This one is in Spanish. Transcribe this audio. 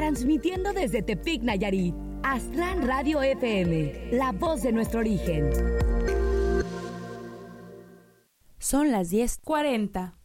transmitiendo desde Tepic, Nayarit. Aztlán Radio FM, la voz de nuestro origen. Son las 10:40.